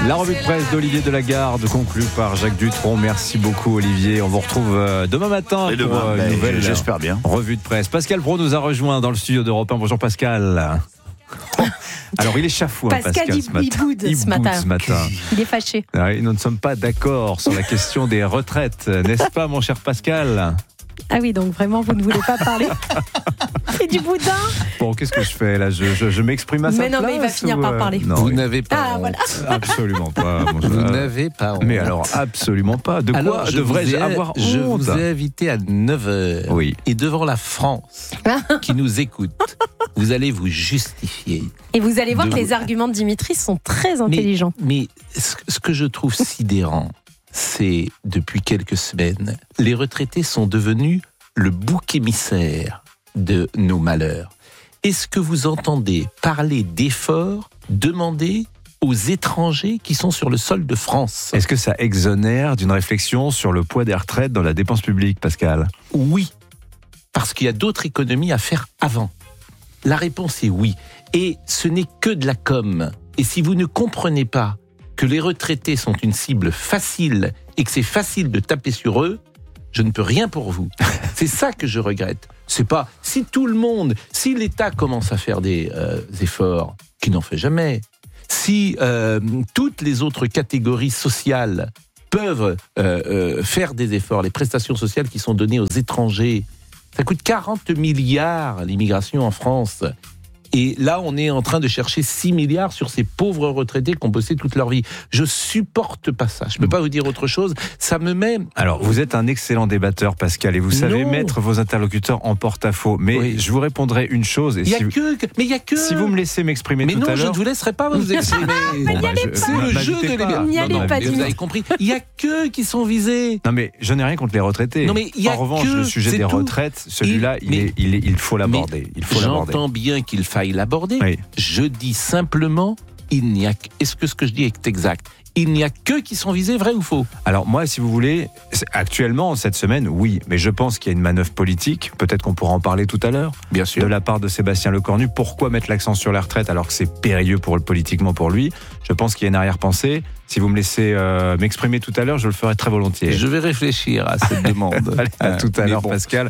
La revue de presse d'Olivier Delagarde, conclue par Jacques Dutronc. Merci beaucoup, Olivier. On vous retrouve demain matin pour une nouvelle j'espère bien. Revue de presse. Pascal Praud nous a rejoint dans le studio d'Europe 1. Bonjour Pascal. Alors il est chafouin, Pascal, il boude ce matin. Il est fâché. Nous ne sommes pas d'accord sur la question des retraites, n'est-ce pas, mon cher Pascal ? Ah oui, donc vraiment, vous ne voulez pas parler. C'est du boudin. Bon, qu'est-ce que je fais là ? Je m'exprime à sa place. Mais non, mais il va finir par parler. Non, vous n'avez pas honte. Voilà. Absolument pas. Vous n'avez pas honte. Mais alors, absolument pas. De quoi devrais-je avoir honte ? Je vous ai invité à 9h. Oui. Et devant la France qui nous écoute, vous allez vous justifier. Et vous allez voir que les arguments de Dimitri sont très intelligents. Mais ce que je trouve sidérant, c'est depuis quelques semaines, les retraités sont devenus le bouc émissaire de nos malheurs. Est-ce que vous entendez parler d'efforts demandés aux étrangers qui sont sur le sol de France ? Est-ce que ça exonère d'une réflexion sur le poids des retraites dans la dépense publique, Pascal ? Oui, parce qu'il y a d'autres économies à faire avant. La réponse est oui. Et ce n'est que de la com. Et si vous ne comprenez pas que les retraités sont une cible facile et que c'est facile de taper sur eux, je ne peux rien pour vous. C'est ça que je regrette. C'est pas si si l'État commence à faire des efforts qu'il n'en fait jamais, si toutes les autres catégories sociales peuvent faire des efforts, les prestations sociales qui sont données aux étrangers, ça coûte 40 milliards l'immigration en France. Et là, on est en train de chercher 6 milliards sur ces pauvres retraités qui ont bossé toute leur vie. Je supporte pas ça. Je peux pas vous dire autre chose. Ça me met... Alors, vous êtes un excellent débatteur, Pascal, et vous savez mettre vos interlocuteurs en porte-à-faux. Mais oui, je vous répondrai une chose. Il y a que... Si vous me laissez m'exprimer tout à l'heure... Mais non, je ne vous laisserai pas vous exprimer. C'est le jeu de l'émission. N'y allez pas, vous avez compris. Il y a que qui sont visés. Non, mais je n'ai rien contre les retraités. Non, mais il y a en revanche, le sujet des retraites, celui-là, il faut l'aborder. J'entends bien qu'il faille l'aborder. Oui. Je dis simplement, est-ce que ce que je dis est exact ? Il n'y a que qui sont visés, vrai ou faux ? Alors moi, si vous voulez, actuellement, cette semaine, oui. Mais je pense qu'il y a une manœuvre politique, peut-être qu'on pourra en parler tout à l'heure, bien sûr, de la part de Sébastien Lecornu. Pourquoi mettre l'accent sur la retraite alors que c'est périlleux politiquement pour lui ? Je pense qu'il y a une arrière-pensée. Si vous me laissez m'exprimer tout à l'heure, je le ferai très volontiers. Je vais réfléchir à cette demande. Allez, à tout à l'heure, Pascal.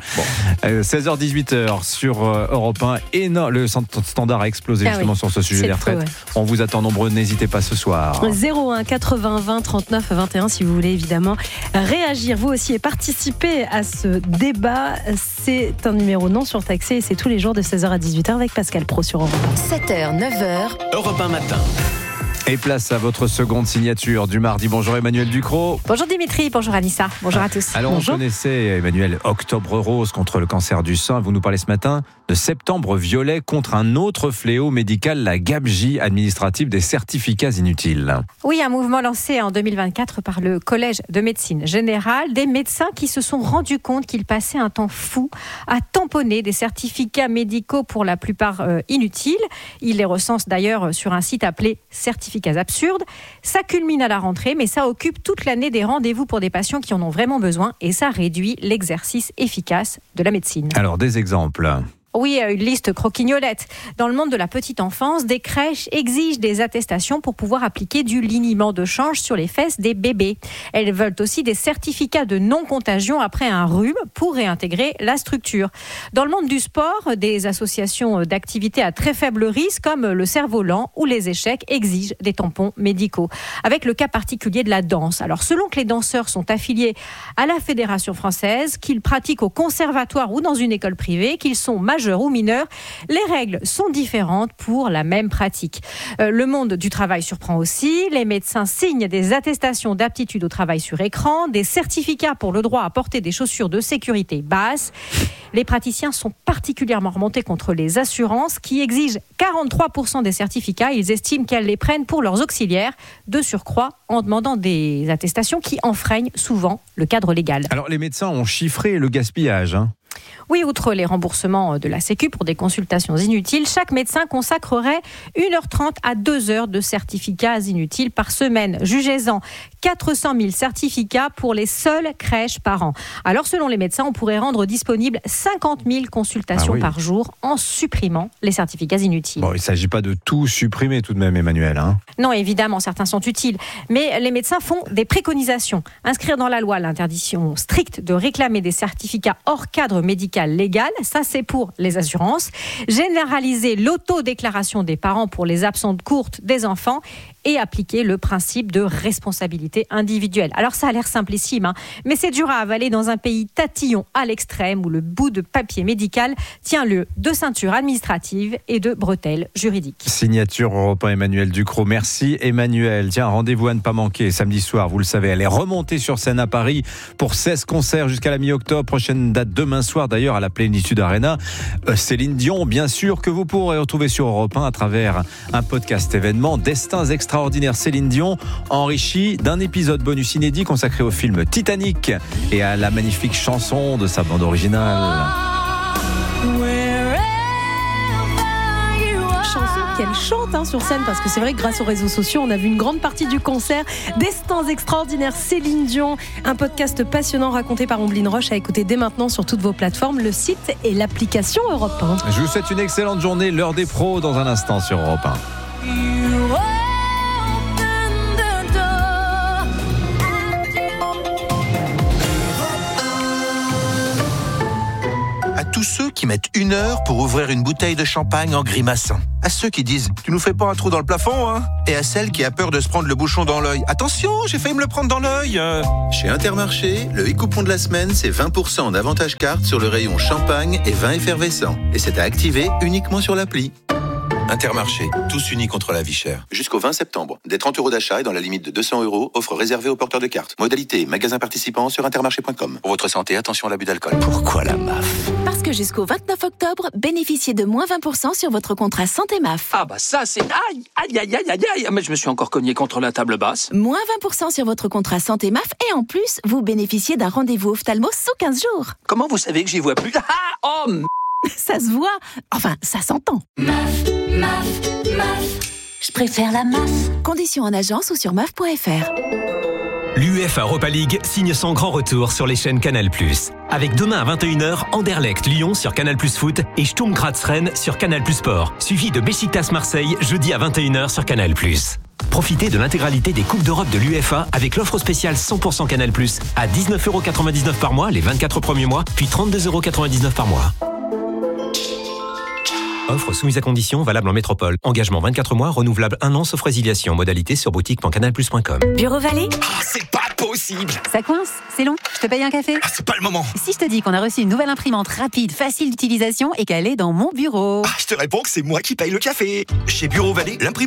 16h-18h sur Europe 1. Et non, le standard a explosé justement sur ce sujet des retraites. Ouais. On vous attend nombreux, n'hésitez pas ce soir. 01 80 20 39 21 si vous voulez évidemment réagir vous aussi et participer à ce débat. C'est un numéro non surtaxé et c'est tous les jours de 16h à 18h avec Pascal Praud sur Europe 1. 7h, 9h. Europe 1 matin. Et place à votre seconde signature du mardi. Bonjour Emmanuel Ducrot. Bonjour Dimitri, bonjour Anissa, bonjour à tous. Alors bonjour. On connaissait Emmanuel Octobre Rose contre le cancer du sein. Vous nous parlez ce matin de Septembre Violet contre un autre fléau médical, la gabegie administrative des certificats inutiles. Oui, un mouvement lancé en 2024 par le Collège de médecine générale. Des médecins qui se sont rendus compte qu'ils passaient un temps fou à tamponner des certificats médicaux pour la plupart inutiles. Ils les recensent d'ailleurs sur un site appelé Certificats absurdes. Ça culmine à la rentrée, mais ça occupe toute l'année des rendez-vous pour des patients qui en ont vraiment besoin et ça réduit l'exercice efficace de la médecine. Alors, des exemples. Oui, une liste croquignolette. Dans le monde de la petite enfance, des crèches exigent des attestations pour pouvoir appliquer du liniment de change sur les fesses des bébés. Elles veulent aussi des certificats de non-contagion après un rhume pour réintégrer la structure. Dans le monde du sport, des associations d'activités à très faible risque comme le cerf-volant ou les échecs exigent des tampons médicaux. Avec le cas particulier de la danse. Alors, selon que les danseurs sont affiliés à la Fédération française, qu'ils pratiquent au conservatoire ou dans une école privée, qu'ils sont majeurs ou mineurs, les règles sont différentes pour la même pratique. Le monde du travail surprend aussi. Les médecins signent des attestations d'aptitude au travail sur écran, des certificats pour le droit à porter des chaussures de sécurité basse. Les praticiens sont particulièrement remontés contre les assurances qui exigent 43% des certificats. Ils estiment qu'elles les prennent pour leurs auxiliaires, de surcroît en demandant des attestations qui enfreignent souvent le cadre légal. Alors les médecins ont chiffré le gaspillage. Oui, outre les remboursements de la Sécu pour des consultations inutiles, chaque médecin consacrerait 1h30 à 2h de certificats inutiles par semaine. Jugez-en, 400 000 certificats pour les seules crèches par an. Alors, selon les médecins, on pourrait rendre disponibles 50 000 consultations par jour en supprimant les certificats inutiles. Bon, il ne s'agit pas de tout supprimer tout de même, Emmanuel. Non, évidemment, certains sont utiles. Mais les médecins font des préconisations. Inscrire dans la loi l'interdiction stricte de réclamer des certificats hors cadre médical légal, ça c'est pour les assurances. Généraliser l'autodéclaration des parents pour les absences courtes des enfants et appliquer le principe de responsabilité individuelle. Alors ça a l'air simplissime, mais c'est dur à avaler dans un pays tatillon à l'extrême où le bout de papier médical tient lieu de ceinture administrative et de bretelles juridiques. Signature Europe 1, Emmanuel Ducrot. Merci Emmanuel. Tiens, rendez-vous à ne pas manquer samedi soir, vous le savez, elle est remontée sur scène à Paris pour 16 concerts jusqu'à la mi-octobre. Prochaine date demain soir d'ailleurs à la Plénitude Arena. Céline Dion, bien sûr, que vous pourrez retrouver sur Europe 1 à travers un podcast événement Destins extraordinaires. Céline Dion, enrichie d'un épisode bonus inédit consacré au film Titanic et à la magnifique chanson de sa bande originale. Qu'elle chante sur scène, parce que c'est vrai que grâce aux réseaux sociaux on a vu une grande partie du concert. Destins extraordinaires, Céline Dion, un podcast passionnant raconté par Omblin Roche à écouter dès maintenant sur toutes vos plateformes, le site et l'application Europe 1. Je vous souhaite une excellente journée, l'heure des pros dans un instant sur Europe 1. À tous ceux qui mettent 1 heure pour ouvrir une bouteille de champagne en grimaçant. À ceux qui disent « Tu nous fais pas un trou dans le plafond, hein ?» Et à celle qui a peur de se prendre le bouchon dans l'œil. « Attention, j'ai failli me le prendre dans l'œil !» Chez Intermarché, le e-coupon de la semaine, c'est 20% d'avantage carte sur le rayon champagne et vin effervescent. Et c'est à activer uniquement sur l'appli. Intermarché, tous unis contre la vie chère. Jusqu'au 20 septembre. Des 30 € d'achat et dans la limite de 200 €, offre réservée aux porteurs de cartes. Modalité, magasin participant sur intermarché.com. Pour votre santé, attention à l'abus d'alcool. Pourquoi la MAF ? Parce que jusqu'au 29 octobre, bénéficiez de moins 20% sur votre contrat santé MAF. Ah bah ça c'est... Aïe, aïe, aïe, aïe, aïe, aïe. Mais je me suis encore cogné contre la table basse. Moins 20% sur votre contrat santé MAF et en plus, vous bénéficiez d'un rendez-vous ophtalmo sous 15 jours. Comment vous savez que j'y vois plus? Ah, oh, Ça se voit, enfin ça s'entend. MAF, je préfère la MAF. Conditions en agence ou sur MAF.fr. L'UEFA Europa League signe son grand retour sur les chaînes Canal+. Avec demain à 21h, Anderlecht Lyon sur Canal+ Foot et Sturm Graz Rennes sur Canal+ Sport, suivi de Beşiktaş Marseille jeudi à 21h sur Canal+. Profitez de l'intégralité des Coupes d'Europe de l'UEFA avec l'offre spéciale 100% Canal+, à 19,99€ par mois les 24 premiers mois, puis 32,99€ par mois. Offre soumise à conditions, valable en métropole. Engagement 24 mois, renouvelable 1 an sauf résiliation. Modalité sur boutique.canalplus.com. Bureau Vallée ? C'est pas possible! Ça coince ? C'est long ? Je te paye un café ? C'est pas le moment! Si je te dis qu'on a reçu une nouvelle imprimante rapide, facile d'utilisation et qu'elle est dans mon bureau ? Je te réponds que c'est moi qui paye le café! Chez Bureau Vallée, l'imprimante